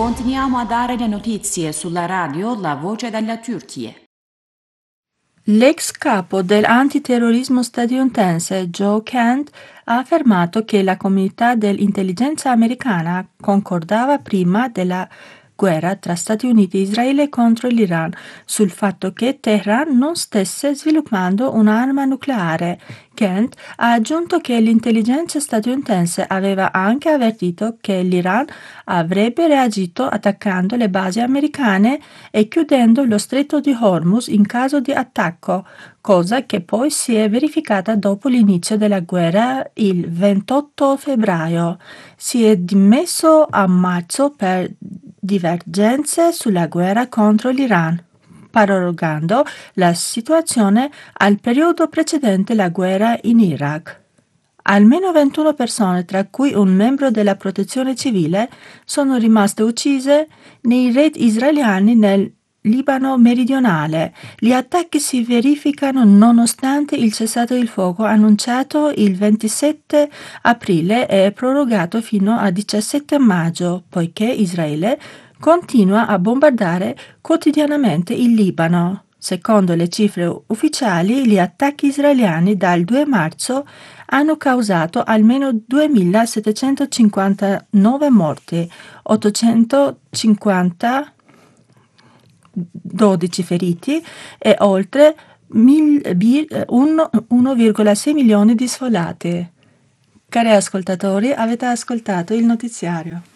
Continuiamo a dare le notizie sulla radio La Voce della Turchia. L'ex capo dell'antiterrorismo statunitense Joe Kent ha affermato che la comunità dell'intelligenza americana concordava prima della guerra tra Stati Uniti e Israele contro l'Iran sul fatto che Teheran non stesse sviluppando un'arma nucleare. Kent ha aggiunto che l'intelligenza statunitense aveva anche avvertito che l'Iran avrebbe reagito attaccando le basi americane e chiudendo lo stretto di Hormuz in caso di attacco, cosa che poi si è verificata dopo l'inizio della guerra il 28 febbraio. Si è dimesso a marzo per divergenze sulla guerra contro l'Iran, prorogando la situazione al periodo precedente la guerra in Iraq. Almeno 21 persone, tra cui un membro della protezione civile, sono rimaste uccise nei raid israeliani nel Libano meridionale. Gli attacchi si verificano nonostante il cessate il fuoco annunciato il 27 aprile e prorogato fino al 17 maggio, poiché Israele continua a bombardare quotidianamente il Libano. Secondo le cifre ufficiali, gli attacchi israeliani dal 2 marzo hanno causato almeno 2.759 morti, 850 12 feriti e oltre 1,6 milioni di sfollati. Cari ascoltatori, avete ascoltato il notiziario.